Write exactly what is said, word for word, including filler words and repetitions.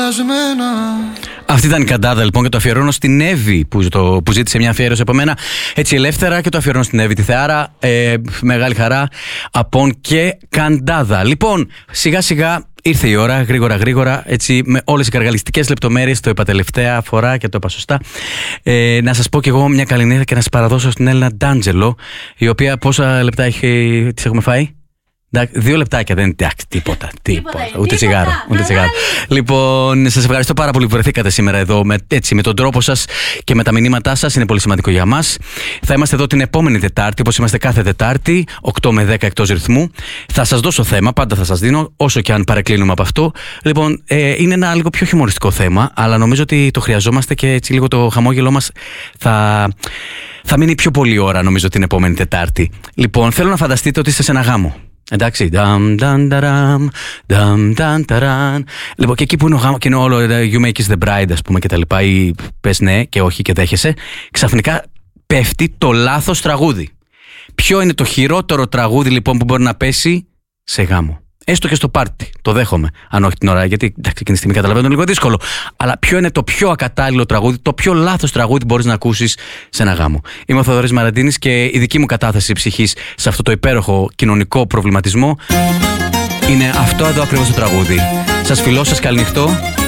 κουρασμένα. Αυτή ήταν η Καντάδα λοιπόν και το αφιερώνω στην Εύη που, το, που ζήτησε μια αφιέρωση από μένα έτσι ελεύθερα και το αφιερώνω στην Εύη τη Θεάρα. Ε, μεγάλη χαρά. Απόν και Καντάδα. Λοιπόν, σιγά σιγά ήρθε η ώρα, γρήγορα γρήγορα, έτσι με όλες οι καργαλιστικές λεπτομέρειες. Το είπα τελευταία φορά και το είπα σωστά. Ε, να σας πω κι εγώ μια καληνύχτα και να σας παραδώσω στην Έλληνα Ντάντζελο, η οποία πόσα λεπτά έχει, τις έχουμε φάει? Δύο λεπτάκια, δεν είναι τίποτα, τίποτα, τίποτα, ούτε τσιγάρο. Ούτε τσιγάρο. Λοιπόν, σας ευχαριστώ πάρα πολύ που βρεθήκατε σήμερα εδώ με, έτσι, με τον τρόπο σας και με τα μηνύματά σας. Είναι πολύ σημαντικό για μας. Θα είμαστε εδώ την επόμενη Τετάρτη, όπως είμαστε κάθε Τετάρτη, οκτώ με δέκα εκτός ρυθμού. Θα σας δώσω θέμα, πάντα θα σας δίνω, όσο και αν παρεκκλίνουμε από αυτό. Λοιπόν, ε, είναι ένα λίγο πιο χιουμοριστικό θέμα, αλλά νομίζω ότι το χρειαζόμαστε και έτσι λίγο το χαμόγελό μας θα, θα μείνει πιο πολλή ώρα, νομίζω, την επόμενη Τετάρτη. Λοιπόν, θέλω να φανταστείτε ότι είστε σε ένα γάμο. Εντάξει, νταμ, νταμ, ταράμ, νταμ, νταμ, ταράμ. Λοιπόν, και εκεί που είναι ο γάμο και είναι όλο You make it the bride, ας πούμε, και τα λοιπά, ή πες ναι και όχι και δέχεσαι, ξαφνικά πέφτει το λάθος τραγούδι. Ποιο είναι το χειρότερο τραγούδι λοιπόν που μπορεί να πέσει σε γάμο? Έστω και στο πάρτι, το δέχομαι. Αν όχι την ώρα, γιατί εντάξει, εκείνη τη στιγμή καταλαβαίνω είναι λίγο δύσκολο. Αλλά ποιο είναι το πιο ακατάλληλο τραγούδι, το πιο λάθος τραγούδι μπορείς να ακούσεις σε ένα γάμο? Είμαι ο Θοδωρής Μαραντίνης και η δική μου κατάθεση ψυχής σε αυτό το υπέροχο κοινωνικό προβληματισμό είναι αυτό εδώ ακριβώς το τραγούδι. Σας φιλώ, σας καληνυχτώ.